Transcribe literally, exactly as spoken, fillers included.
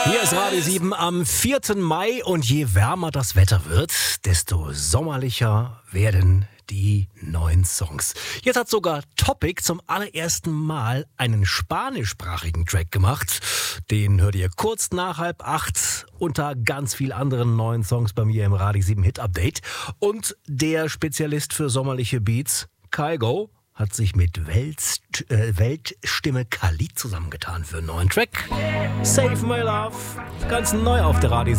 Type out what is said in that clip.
Hier ist Radio sieben am vierten Mai und je wärmer das Wetter wird, desto sommerlicher werden die neuen Songs. Jetzt hat sogar Topic zum allerersten Mal einen spanischsprachigen Track gemacht. Den hört ihr kurz nach halb acht unter ganz viel anderen neuen Songs bei mir im Radio sieben Hit Update. Und der Spezialist für sommerliche Beats, Kygo, hat sich mit Weltst- äh, Weltstimme Khalid zusammengetan für einen neuen Track. Save My Love, ganz neu auf der Radio